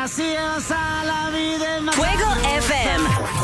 graciosa, la vida es más Fuego sabrosa. FM.